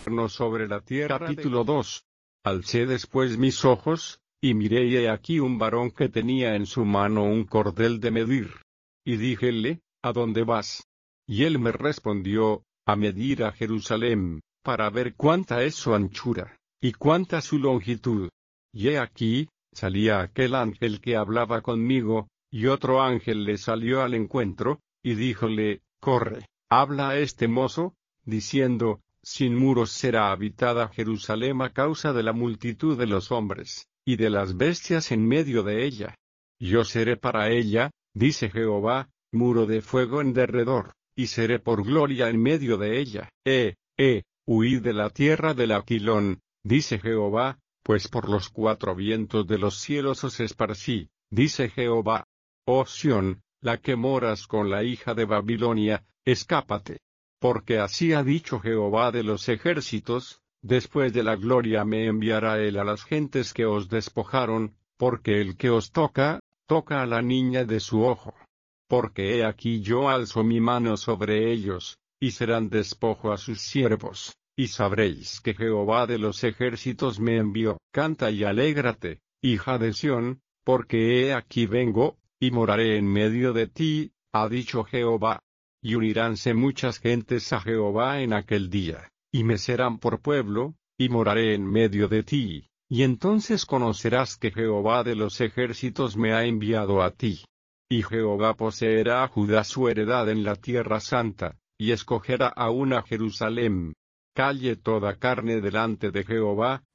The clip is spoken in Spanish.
sobre la tierra. Capítulo 2. Alcé después mis ojos, y miré y he aquí un varón que tenía en su mano un cordel de medir. Y díjele, ¿a dónde vas? Y él me respondió, a medir a Jerusalén, para ver cuánta es su anchura, y cuánta su longitud. Y he aquí, salía aquel ángel que hablaba conmigo, y otro ángel le salió al encuentro, y díjole, corre, habla a este mozo, diciendo, sin muros será habitada Jerusalén a causa de la multitud de los hombres, y de las bestias en medio de ella. Yo seré para ella, dice Jehová, muro de fuego en derredor, y seré por gloria en medio de ella. Huid de la tierra del Aquilón, dice Jehová, pues por los cuatro vientos de los cielos os esparcí, dice Jehová. Oh Sión, la que moras con la hija de Babilonia, escápate. Porque así ha dicho Jehová de los ejércitos, después de la gloria me enviará él a las gentes que os despojaron, porque el que os toca, toca a la niña de su ojo. Porque he aquí yo alzo mi mano sobre ellos, y serán despojo a sus siervos, y sabréis que Jehová de los ejércitos me envió. Canta y alégrate, hija de Sión, porque he aquí vengo, y moraré en medio de ti, ha dicho Jehová. Y uniránse muchas gentes a Jehová en aquel día, y me serán por pueblo, y moraré en medio de ti, y entonces conocerás que Jehová de los ejércitos me ha enviado a ti. Y Jehová poseerá a Judá su heredad en la tierra santa, y escogerá aún a Jerusalén. Calle toda carne delante de Jehová,